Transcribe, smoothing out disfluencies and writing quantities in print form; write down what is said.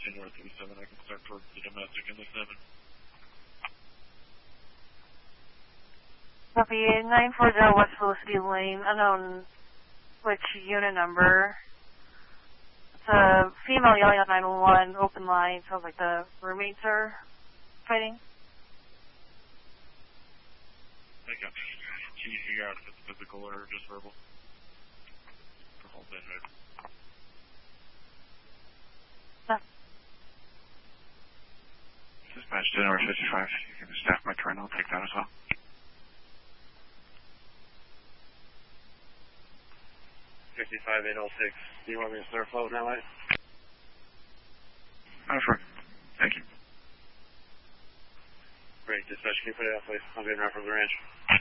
10 North 37, I can start towards the domestic in the 7. Copy 940 West Felicity Lane, unknown which unit number. It's a female yelling at 911, open line. Sounds like the roommates are fighting. Can you figure out if it's physical or just verbal? For whole bed, right? Dispatch 10 over 55. You can staff my turn. I'll take that as well. 55806. Do you want me to start floating that way? That's right. Thank you. Great. Dispatch, can you put it out, please? I'll be in route from the ranch.